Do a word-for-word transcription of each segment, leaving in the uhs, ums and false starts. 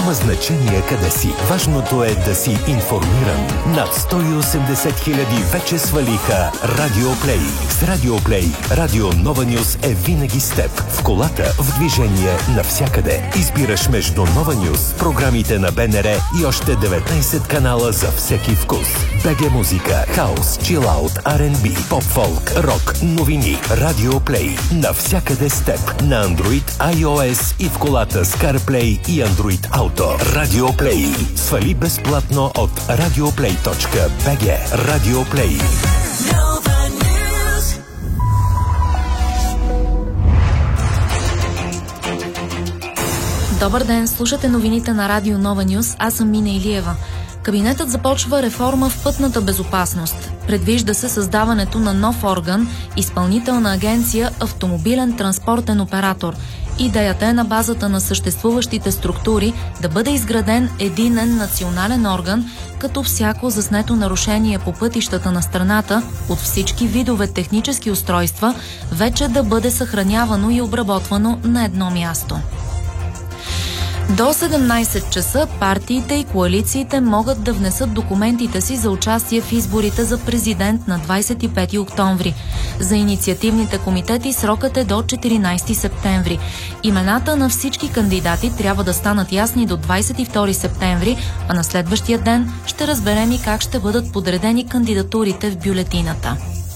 Няма значение къде си. Важното е да си информиран. Над сто и осемдесет хиляди вече свалиха Радио Плей. С Радио Плей, Радио Нова Нюз е винаги с теб. В колата, в движение, навсякъде. Избираш между Нова Нюз, програмите на БНР и още деветнайсет канала за всеки вкус. БГ музика, хаус, чилаут, Ар енд Би, поп-фолк, рок, новини. Радио Плей. Навсякъде с теб. На Android, iOS и в колата с CarPlay и Android Auto. Радио Плей. Свали безплатно от радиоплей точка би джи. Радио Плей. Добър ден, слушате новините на Радио Нова Нюз. Аз съм Мина Илиева. Кабинетът започва реформа в пътната безопасност. Предвижда се създаването на нов орган, изпълнителна агенция Автомобилен транспортен оператор. Идеята е на базата на съществуващите структури да бъде изграден единен национален орган, като всяко заснето нарушение по пътищата на страната от всички видове технически устройства вече да бъде съхранявано и обработвано на едно място. До седемнайсет часа партиите и коалициите могат да внесат документите си за участие в изборите за президент на двайсет и пети октомври. За инициативните комитети срокът е до четиринайсети септември. Имената на всички кандидати трябва да станат ясни до двайсет и втори септември, а на следващия ден ще разберем и как ще бъдат подредени кандидатурите в бюлетината.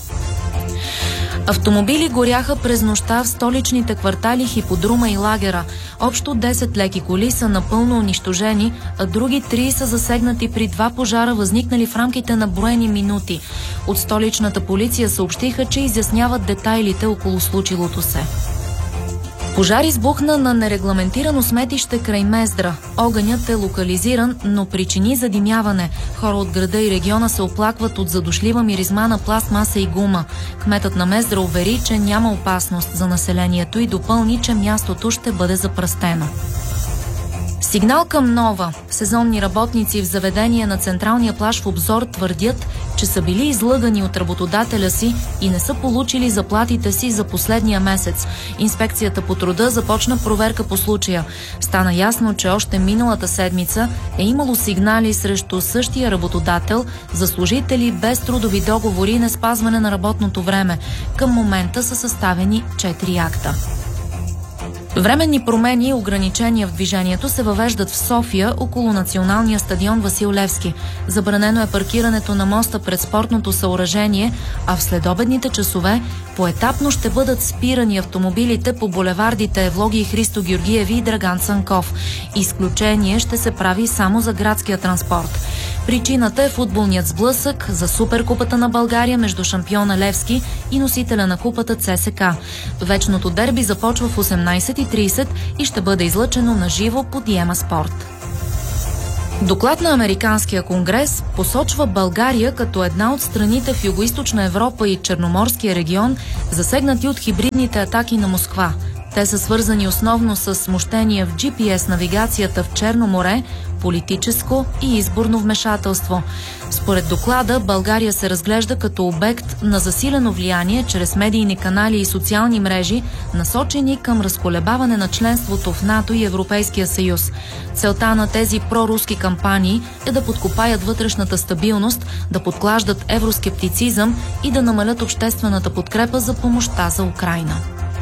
Автомобили горяха през нощта в столичните квартали Хиподрума и Лагера. Общо десет леки коли са напълно унищожени, а други три са засегнати при два пожара, възникнали в рамките на броени минути. От столичната полиция съобщиха, че изясняват детайлите около случилото се. Пожар избухна на нерегламентирано сметище край Мездра. Огънят е локализиран, но причини задимяване. Хора от града и региона се оплакват от задушлива миризма на пластмаса и гума. Кметът на Мездра увери, че няма опасност за населението и допълни, че мястото ще бъде запръстено. Сигнал към Нова. Сезонни работници в заведения на Централния плаж в Обзор твърдят, че са били излъгани от работодателя си и не са получили заплатите си за последния месец. Инспекцията по труда започна проверка по случая. Стана ясно, че още миналата седмица е имало сигнали срещу същия работодател за служители без трудови договори и неспазване на работното време. Към момента са съставени четири акта. Временни промени и ограничения в движението се въвеждат в София около националния стадион Васил Левски. Забранено е паркирането на моста пред спортното съоръжение, а в следобедните часове поетапно ще бъдат спирани автомобилите по булевардите Евлоги и Христо Георгиеви и Драган Цанков. Изключение ще се прави само за градския транспорт. Причината е футболният сблъсък за Суперкупата на България между шампиона Левски и носителя на купата ЦСКА. Вечното дерби започва в осемнайсет и трийсет и ще бъде излъчено на живо по Диема Спорт. Доклад на Американския конгрес посочва България като една от страните в Югоизточна Европа и Черноморския регион, засегнати от хибридните атаки на Москва. Те са свързани основно с смущения в Джи Пи Ес навигацията в Черно море, политическо и изборно вмешателство. Според доклада, България се разглежда като обект на засилено влияние чрез медийни канали и социални мрежи, насочени към разколебаване на членството в НАТО и Европейския съюз. Целта на тези проруски кампании е да подкопаят вътрешната стабилност, да подклаждат евроскептицизъм и да намалят обществената подкрепа за помощта за Украйна.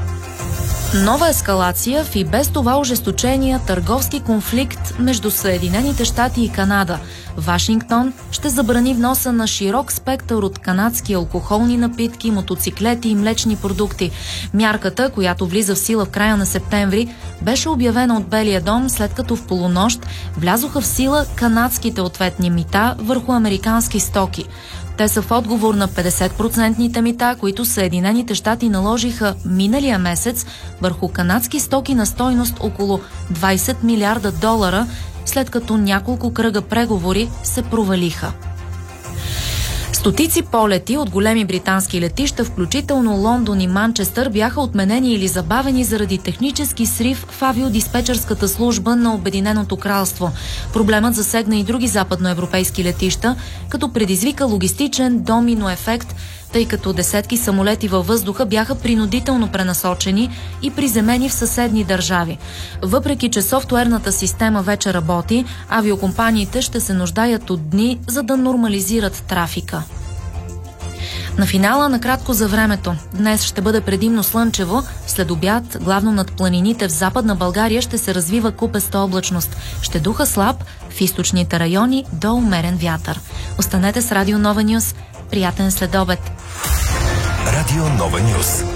Нова ескалация в и без това ожесточения търговски конфликт между Съединените щати и Канада. Вашингтон ще забрани вноса на широк спектър от канадски алкохолни напитки, мотоциклети и млечни продукти. Мярката, която влиза в сила в края на септември, беше обявена от Белия дом, след като в полунощ влязоха в сила канадските ответни мита върху американски стоки. Те са в отговор на петдесет процентните мита, които Съединените щати наложиха миналия месец върху канадски стоки на стойност около двайсет милиарда долара, след като няколко кръга преговори се провалиха. Стотици полети от големи британски летища, включително Лондон и Манчестър, бяха отменени или забавени заради технически срив в авиодиспетчерската служба на Обединеното кралство. Проблемът засегна и други западноевропейски летища, като предизвика логистичен домино ефект, тъй като десетки самолети във въздуха бяха принудително пренасочени и приземени в съседни държави. Въпреки че софтуерната система вече работи, авиокомпаниите ще се нуждаят от дни, за да нормализират трафика. На финала накратко за времето. Днес ще бъде предимно слънчево. След обяд, главно над планините в Западна България, ще се развива купеста облачност. Ще духа слаб, в източните райони до умерен вятър. Останете с Радио Нова Нюс. Приятен следобед. Радио Нова Нюс.